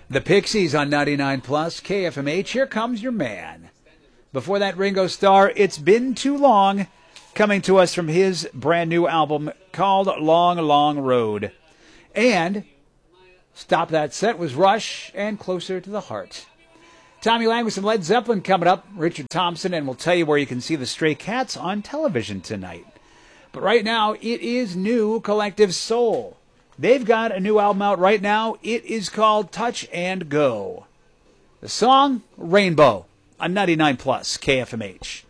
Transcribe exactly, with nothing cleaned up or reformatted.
The Pixies on ninety-nine plus K F M H. Here Comes Your Man. Before that, Ringo Starr, It's Been Too Long, coming to us from his brand new album called Long, Long Road. And stop that set was Rush and Closer to the Heart. Tommy Lang with some Led Zeppelin coming up. Richard Thompson, and we'll tell you where you can see the Stray Cats on television tonight. But right now, it is new Collective Soul. They've got a new album out right now. It is called Touch and Go. The song, Rainbow, on ninety-nine plus K F M H.